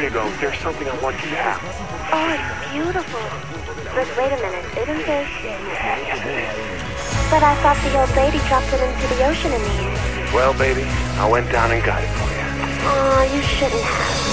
you go. There's something I want you to have. Oh, it's beautiful. But wait a minute, isn't this? Yes, it is. But I thought the old lady dropped it into the ocean in the end. Well, baby, I went down and got it for you. Oh, you shouldn't have.